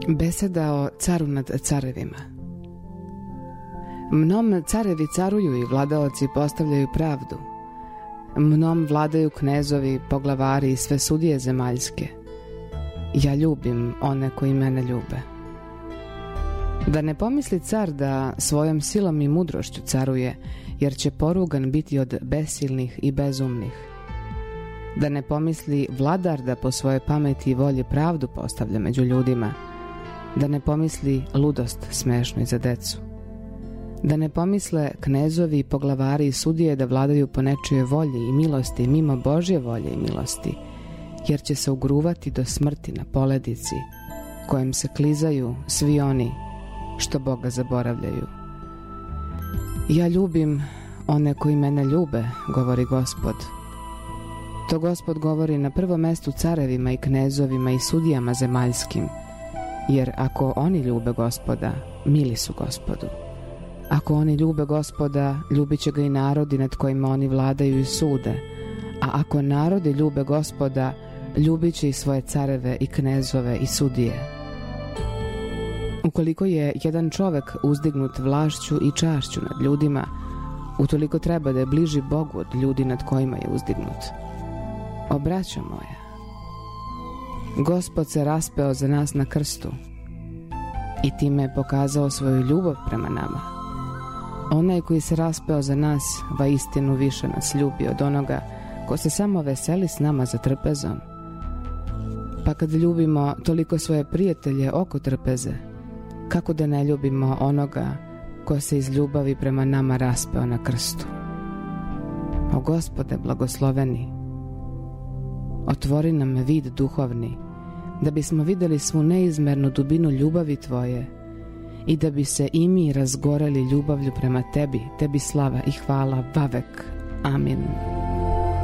Beseda o caru nad carevima. Mnom carevi caruju i vladaoci postavljaju pravdu. Mnom vladaju knezovi, poglavari i sve sudije zemaljske. Ja ljubim one koji mene ljube. Da ne pomisli car da svojom silom i mudrošću caruje, jer će porugan biti od besilnih i bezumnih. Da ne pomisli vladar da po svoje pameti i volji pravdu postavlja među ljudima. Da ne pomisli ludost smešnoj za decu. Da ne pomisle knezovi, poglavari i sudije da vladaju po nečijoj volji i milosti mimo Božje volje i milosti, jer će se ugruvati do smrti na poledici, kojem se klizaju svi oni što Boga zaboravljaju. Ja ljubim one koji mene ljube, govori Gospod. To Gospod govori na prvom mestu carevima i knezovima i sudijama zemaljskim, jer ako oni ljube Gospoda, mili su Gospodu. Ako oni ljube Gospoda, ljubit će ga i narodi nad kojima oni vladaju i sude. A ako narodi ljube Gospoda, ljubit će i svoje careve i knezove i sudije. Ukoliko je jedan čovek uzdignut vlašću i čašću nad ljudima, utoliko treba da je bliži Bogu od ljudi nad kojima je uzdignut. O braćo moja, Gospod se raspeo za nas na krstu i time je pokazao svoju ljubav prema nama. Onaj koji se raspeo za nas, vaistinu više nas ljubi od onoga ko se samo veseli s nama za trpezom. Pa kad ljubimo toliko svoje prijatelje oko trpeze, kako da ne ljubimo onoga ko se iz ljubavi prema nama raspeo na krstu? O Gospode blagosloveni, otvori nam vid duhovni, da bismo videli svu neizmernu dubinu ljubavi Tvoje i da bi se i mi razgoreli ljubavlju prema Tebi, Tebi slava i hvala vavek. Amin.